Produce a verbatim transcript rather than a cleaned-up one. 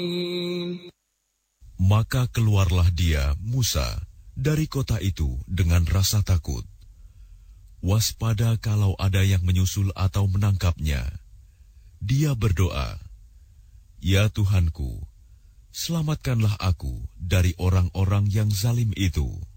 Maka keluarlah dia, Musa, dari kota itu dengan rasa takut. Waspada kalau ada yang menyusul atau menangkapnya. Dia berdoa, "Ya Tuhanku, selamatkanlah aku dari orang-orang yang zalim itu."